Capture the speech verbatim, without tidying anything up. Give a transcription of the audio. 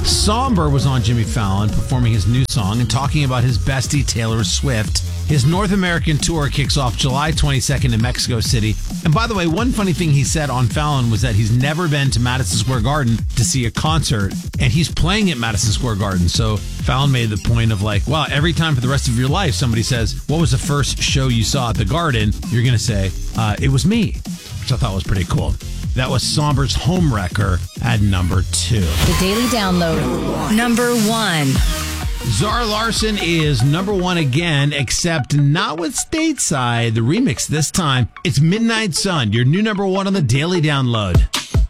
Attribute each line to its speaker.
Speaker 1: Somber was on Jimmy Fallon performing his new song and talking about his bestie Taylor Swift. His North American tour kicks off July twenty-second in Mexico City. And by the way, one funny thing he said on Fallon was that he's never been to Madison Square Garden to see a concert, and he's playing at Madison Square Garden. So Fallon made the point of like, well, every time for the rest of your life somebody says, what was the first show you saw at the Garden? You're going to say, uh, it was me, which I thought was pretty cool. That was Somber's Home Wrecker at number two.
Speaker 2: The Daily Download, number one.
Speaker 1: Zara Larsson is number one again, except not with Stateside. The remix this time. It's Midnight Sun, your new number one on the Daily Download.